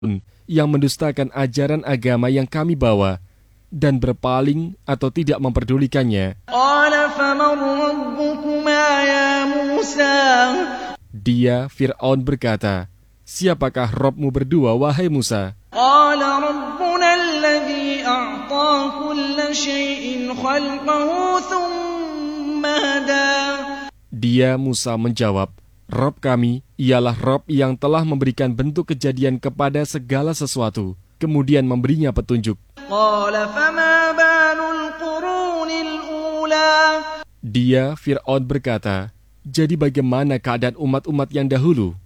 yang mendustakan ajaran agama yang kami bawa dan berpaling atau tidak memperdulikannya. Dia, Fir'aun, berkata, "Siapakah Rabbmu berdua, wahai Musa?" Dia, Musa, menjawab, "Rabb kami ialah Rabb yang telah memberikan bentuk kejadian kepada segala sesuatu, kemudian memberinya petunjuk." Dia, Fir'aun, berkata, "Jadi bagaimana keadaan umat-umat yang dahulu?"